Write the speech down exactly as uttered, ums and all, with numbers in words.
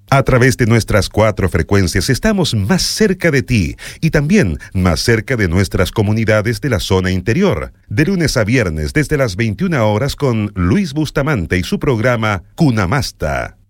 A través de nuestras cuatro frecuencias estamos más cerca de ti y también más cerca de nuestras comunidades de la zona interior. De lunes a viernes desde las veintiuna horas con Luis Bustamante y su programa Cunamasta.